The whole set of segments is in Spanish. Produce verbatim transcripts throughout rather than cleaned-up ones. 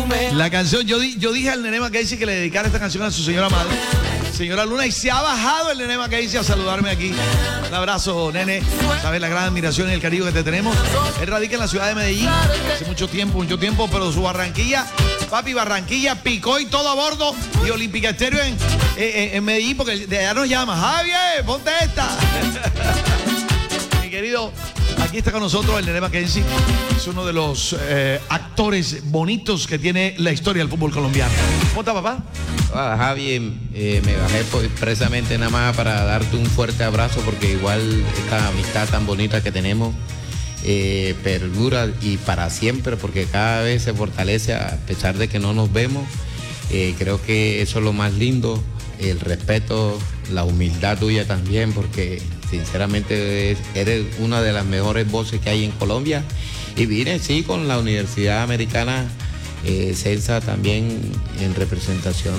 La canción, yo, di, yo dije al Nene Mackenzie que le dedicara esta canción a su señora madre, señora Luna, y se ha bajado el Nene Mackenzie a saludarme aquí. Un abrazo, nene. Sabes la gran admiración y el cariño que te tenemos. Él radica en la ciudad de Medellín hace mucho tiempo, mucho tiempo, pero su Barranquilla, papi, Barranquilla picó y todo a bordo. Y Olímpica Estéreo en, en, en Medellín, porque de allá nos llama. Javier, ponte esta. Mi querido, aquí está con nosotros el Nene Mackenzie. Es uno de los eh, actores bonitos que tiene la historia del fútbol colombiano. ¿Cómo está, papá? Hola, Javi, eh, me bajé expresamente nada más para darte un fuerte abrazo porque igual esta amistad tan bonita que tenemos eh, perdura y para siempre porque cada vez se fortalece a pesar de que no nos vemos. Eh, creo que eso es lo más lindo, el respeto, la humildad tuya también porque sinceramente eres una de las mejores voces que hay en Colombia y vine sí con la Universidad Americana eh, Celsa también en representación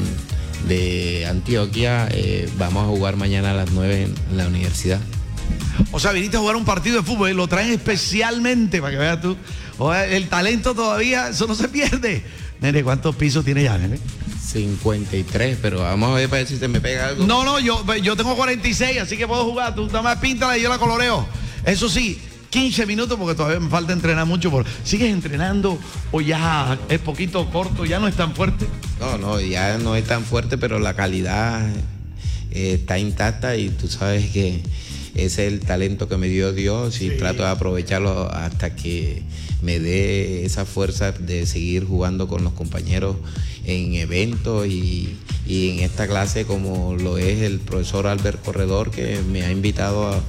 de Antioquia. Eh, vamos a jugar mañana a las nueve en la universidad. O sea, viniste a jugar un partido de fútbol y lo traen especialmente para que veas tú. O sea, el talento todavía, eso no se pierde. Nene, ¿cuántos pisos tiene ya, nene? cincuenta y tres, pero vamos a ver para ver si se me pega algo. No, no, yo, yo tengo cuarenta y seis, así que puedo jugar. Tú nada más píntala y yo la coloreo. Eso sí, quince minutos porque todavía me falta entrenar mucho. Por... ¿Sigues entrenando o ya es poquito corto, ya no es tan fuerte? No, no, ya no es tan fuerte, pero la calidad eh, está intacta y tú sabes que ese es el talento que me dio Dios y sí. Trato de aprovecharlo hasta que me dé esa fuerza de seguir jugando con los compañeros en eventos y, y en esta clase como lo es el profesor Albert Corredor, que me ha invitado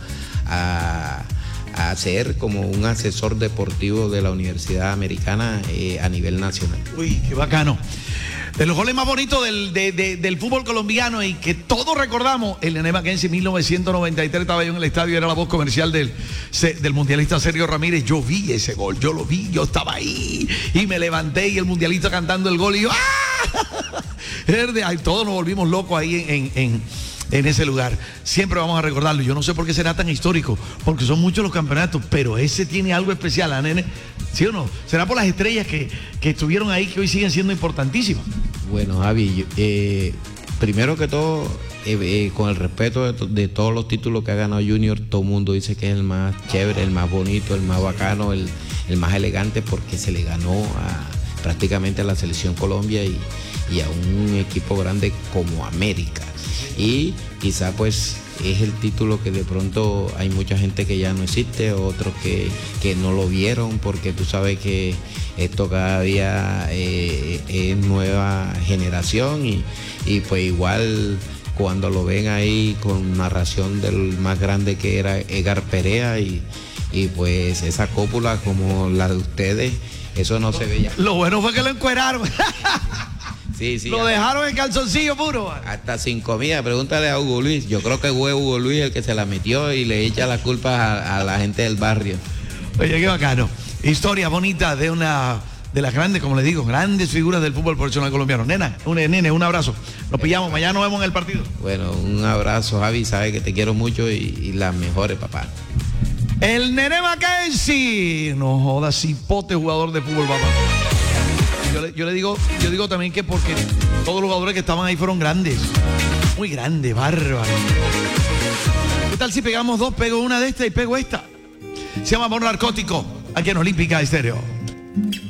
a, a, a ser como un asesor deportivo de la Universidad Americana eh, a nivel nacional. Uy, qué bacano. De los goles más bonitos del, de, de, del fútbol colombiano y que todos recordamos, el Nene Mackenzie mil novecientos noventa y tres estaba yo en el estadio, era la voz comercial del, del mundialista Sergio Ramírez. Yo vi ese gol, yo lo vi, yo estaba ahí y me levanté y el mundialista cantando el gol y yo ¡ah! Ay, todos nos volvimos locos ahí en, en, en, en ese lugar. Siempre vamos a recordarlo. Yo no sé por qué será tan histórico, porque son muchos los campeonatos, pero ese tiene algo especial, ¿eh, nene? ¿Sí o no? ¿Será por las estrellas que, que estuvieron ahí que hoy siguen siendo importantísimas? Bueno, Javi, eh, primero que todo, eh, eh, con el respeto de, de todos los títulos que ha ganado Junior, todo el mundo dice que es el más chévere, el más bonito, el más bacano, el, el más elegante, porque se le ganó a, prácticamente a la Selección Colombia y, y a un equipo grande como América. Y quizá pues es el título que de pronto hay mucha gente que ya no existe, otros que, que no lo vieron, porque tú sabes que esto cada día eh, es nueva generación y, y pues igual cuando lo ven ahí con narración del más grande que era Edgar Perea y, y pues esa cópula como la de ustedes, eso no se veía. Lo bueno fue que lo encueraron. Sí, sí, lo hasta, dejaron en calzoncillo puro. Hasta sin comida. Pregúntale a Hugo Luis. Yo creo que fue Hugo Luis el que se la metió y le echa la culpa a, a la gente del barrio. Oye, qué bacano. Historia bonita de una de las grandes, como le digo, grandes figuras del fútbol profesional colombiano. Nena, un, nene, un abrazo. Nos pillamos, mañana nos vemos en el partido. Bueno, un abrazo, Javi. Sabes que te quiero mucho y, y las mejores, papá. El Nene Mackenzie. No jodas, cipote jugador de fútbol, papá. Yo le, yo le digo, yo digo también que porque todos los jugadores que estaban ahí fueron grandes, muy grandes, bárbaros. ¿Qué tal si pegamos dos? Pego una de esta y pego esta. Se llama Amor Narcótico, aquí en Olímpica Estéreo.